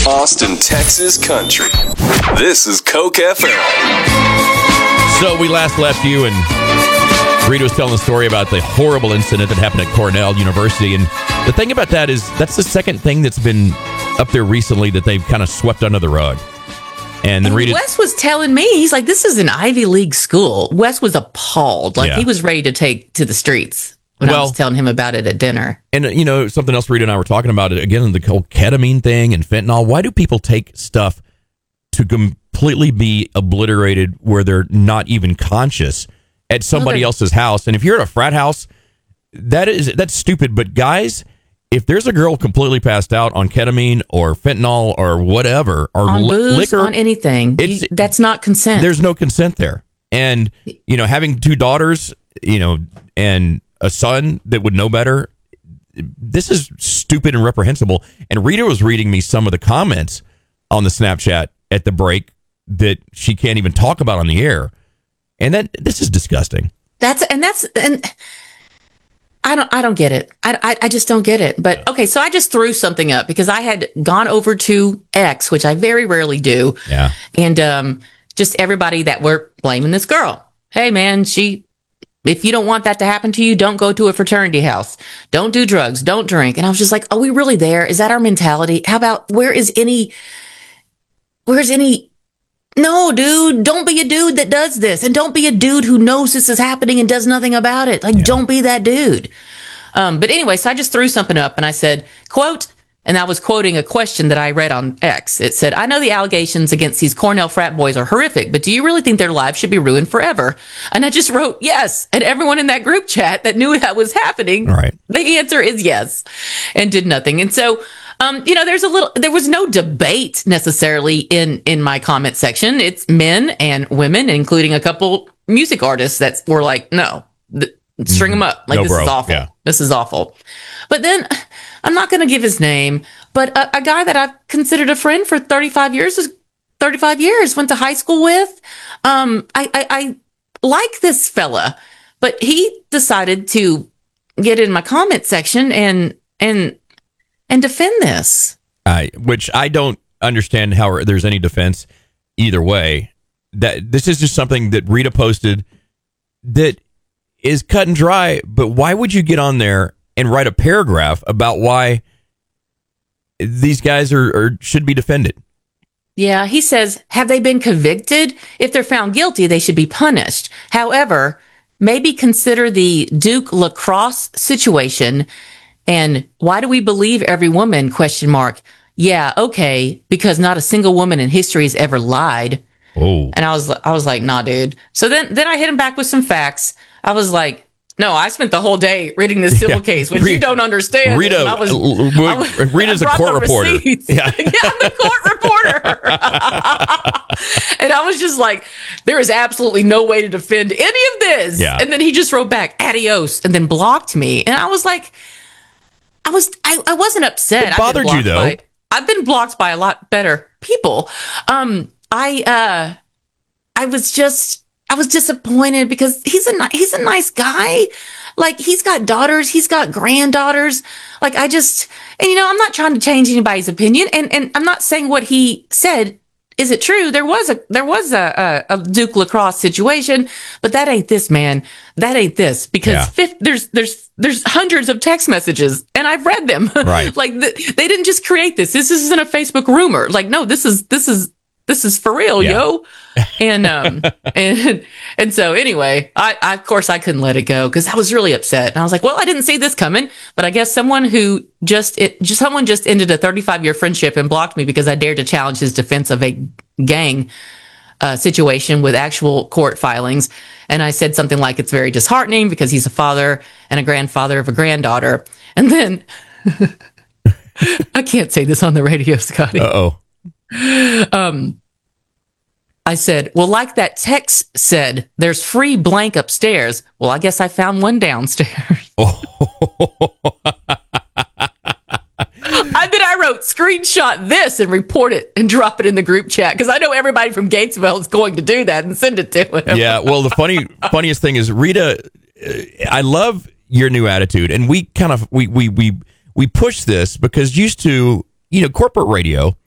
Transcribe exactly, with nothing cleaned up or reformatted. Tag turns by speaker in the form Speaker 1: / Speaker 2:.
Speaker 1: Austin, Texas country. This is Coke F M.
Speaker 2: So we last left you, and Rita was telling the story about the horrible incident that happened at Cornell University. And the thing about that is that's the second thing that's been up there recently that they've kind of swept under the rug. And then
Speaker 3: and
Speaker 2: Rita,
Speaker 3: Wes was telling me, he's like, this is an Ivy League school. Wes was appalled. Like,
Speaker 2: Yeah.
Speaker 3: he was ready to take to the streets when
Speaker 2: Well-
Speaker 3: I was telling him about it at dinner.
Speaker 2: and you know, something else Rita and I were talking about, it again, the whole ketamine thing and fentanyl. Why do people take stuff to completely be obliterated where they're not even conscious at somebody
Speaker 3: they're-
Speaker 2: else's house? And if you're at a frat house, that is that's stupid. But guys, if there's a girl completely passed out on ketamine or fentanyl or whatever, or
Speaker 3: On
Speaker 2: li-
Speaker 3: booze,
Speaker 2: liquor,
Speaker 3: on anything.
Speaker 2: it's-
Speaker 3: You- that's not consent.
Speaker 2: there's no consent there. And, you know, having two daughters, you know, and a son that would know better, this is stupid and reprehensible. And Rita was reading me some of the comments on the Snapchat at the break that she can't even talk about on the air. And that this is disgusting.
Speaker 3: That's and that's and I don't I don't get it. I, I I just don't get it. But okay, so I just threw something up because I had gone over to X, which I very rarely do.
Speaker 2: Yeah.
Speaker 3: And um just everybody that were blaming this girl. Hey man, she if you don't want that to happen to you, don't go to a fraternity house. Don't do drugs. Don't drink. And I was just like, are we really there? Is that our mentality? How about where is any where's any No, dude, don't be a dude that does this. And don't be a dude who knows this is happening and does nothing about it. Like,
Speaker 2: Yeah.
Speaker 3: don't be that dude. Um, but anyway, so I just threw something up and I said, quote, and I was quoting a question that I read on X. It said, I know the allegations against these Cornell frat boys are horrific, but do you really think their lives should be ruined forever? And I just wrote, yes. And everyone in that group chat that knew that was happening,
Speaker 2: Right.
Speaker 3: the answer is yes, and did nothing. And so, um, you know, there's a little, there was no debate necessarily in, in my comment section. It's men and women, including a couple music artists that were like, no, th- string them up. Like,
Speaker 2: No,
Speaker 3: this
Speaker 2: bro.
Speaker 3: is awful.
Speaker 2: Yeah.
Speaker 3: This is awful. But then I'm not going to give his name, but a, a guy that I've considered a friend for thirty-five years is thirty-five years, went to high school with. Um, I, I, I like this fella, but he decided to get in my comment section and, and, and defend this.
Speaker 2: I, which I don't understand how there's any defense either way. That this is just something that Rita posted that is cut and dry. But why would you get on there and write a paragraph about why these guys are, are should be defended?
Speaker 3: Yeah, he says, have they been convicted? If they're found guilty, they should be punished. However, maybe consider the Duke lacrosse situation. And why do we believe every woman? Question mark. Yeah, okay, because not a single woman in history has ever lied.
Speaker 2: Oh,
Speaker 3: And I was, I was like, nah, dude. So then, then I hit him back with some facts. I was like, no, I spent the whole day reading this civil
Speaker 2: Yeah.
Speaker 3: case, which
Speaker 2: Rita-
Speaker 3: you don't understand.
Speaker 2: Rita,
Speaker 3: And I was,
Speaker 2: uh,
Speaker 3: I was-
Speaker 2: Rita's
Speaker 3: I
Speaker 2: a
Speaker 3: brought
Speaker 2: court
Speaker 3: the
Speaker 2: reporter.
Speaker 3: receipts.
Speaker 2: Yeah.
Speaker 3: yeah, I'm the court reporter. And I was just like, there is absolutely no way to defend any of this.
Speaker 2: Yeah.
Speaker 3: And then he just wrote back, adios, and then blocked me. And I was like, I was, I, I wasn't upset.
Speaker 2: It
Speaker 3: I've been
Speaker 2: bothered you,
Speaker 3: blocked
Speaker 2: though.
Speaker 3: by- I've been blocked by a lot better people. Um, I, uh, I was just, I was disappointed because he's a, ni- he's a nice guy. Like, he's got daughters, he's got granddaughters. Like, I just, and you know, I'm not trying to change anybody's opinion. And, and I'm not saying what he said. Is it true? There was a, there was a, a, a Duke lacrosse situation, but that ain't this, man. That ain't this because
Speaker 2: Yeah.
Speaker 3: fifth, there's, there's, there's hundreds of text messages and I've read them.
Speaker 2: Right.
Speaker 3: Like, th- they didn't just create this. This isn't a Facebook rumor. Like, no, this is, this is, this is for real,
Speaker 2: Yeah.
Speaker 3: yo. And, um, and, and so anyway, I, I, of course I couldn't let it go because I was really upset. And I was like, well, I didn't see this coming, but I guess someone who just, it just, someone just ended a thirty-five year friendship and blocked me because I dared to challenge his defense of a gang, uh, situation with actual court filings. And I said something like, it's very disheartening because he's a father and a grandfather of a granddaughter. And then I can't say this on the radio, Scotty.
Speaker 2: uh oh.
Speaker 3: Um, I said, well, like that text said, there's free blank upstairs. Well, I guess I found one downstairs. I then I wrote, screenshot this and report it and drop it in the group chat because I know everybody from Gatesville is going to do that and send it to him.
Speaker 2: Yeah. Well, the funny, funniest thing is, Rita, uh, I love your new attitude, and we kind of we we we we push this because used to, you know, corporate radio